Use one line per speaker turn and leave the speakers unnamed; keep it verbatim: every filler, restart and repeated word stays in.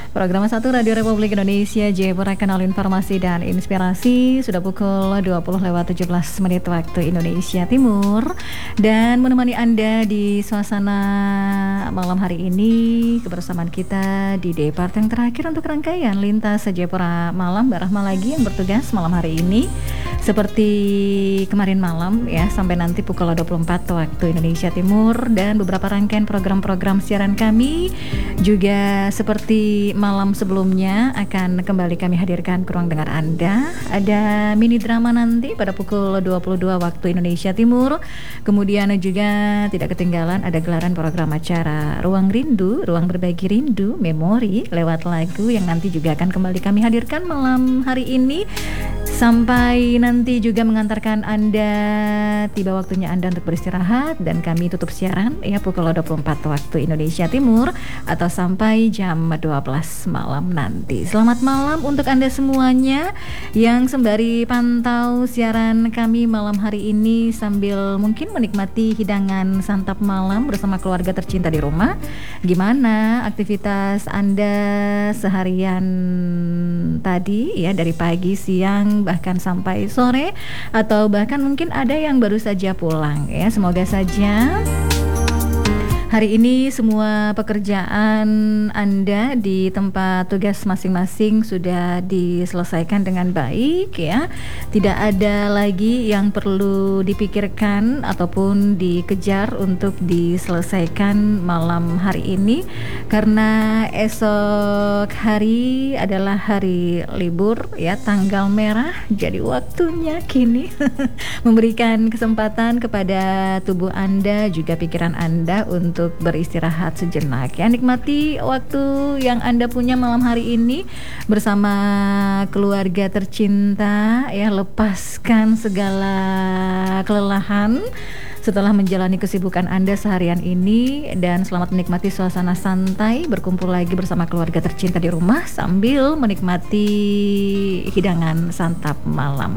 Program satu Radio Republik Indonesia Jayapura, Kanal Informasi dan Inspirasi. Sudah pukul dua puluh lewat tujuh belas menit waktu Indonesia Timur. Dan menemani Anda di suasana malam hari ini, kebersamaan kita di day part yang terakhir untuk rangkaian Lintas Jayapura Malam. Mbak Rahma lagi yang bertugas malam hari ini, seperti kemarin malam ya, sampai nanti pukul dua puluh empat waktu Indonesia Timur. Dan beberapa rangkaian program-program siaran kami juga seperti malam sebelumnya akan kembali kami hadirkan ke ruang dengar Anda. Ada mini drama nanti pada pukul dua puluh dua waktu Indonesia Timur. Kemudian juga tidak ketinggalan ada gelaran program acara Ruang Rindu, Ruang Berbagi Rindu, Memori lewat lagu yang nanti juga akan kembali kami hadirkan malam hari ini. Sampai nanti juga mengantarkan Anda, tiba waktunya Anda untuk beristirahat, dan kami tutup siaran ya pukul dua puluh empat waktu Indonesia Timur atau sampai jam dua belas malam nanti. Selamat malam untuk Anda semuanya yang sembari pantau siaran kami malam hari ini sambil mungkin menikmati hidangan santap malam bersama keluarga tercinta di rumah. Gimana aktivitas Anda seharian tadi ya, dari pagi, siang, bahkan sampai sore, atau bahkan mungkin ada yang baru saja pulang ya. Semoga saja hari ini semua pekerjaan Anda di tempat tugas masing-masing sudah diselesaikan dengan baik ya. Tidak ada lagi yang perlu dipikirkan ataupun dikejar untuk diselesaikan malam hari ini, karena esok hari adalah hari libur ya, tanggal merah. Jadi waktunya kini memberikan kesempatan kepada tubuh Anda juga pikiran Anda untuk untuk beristirahat sejenak ya. Nikmati waktu yang Anda punya malam hari ini bersama keluarga tercinta ya. Lepaskan segala kelelahan setelah menjalani kesibukan Anda seharian ini, dan selamat menikmati suasana santai berkumpul lagi bersama keluarga tercinta di rumah sambil menikmati hidangan santap malam.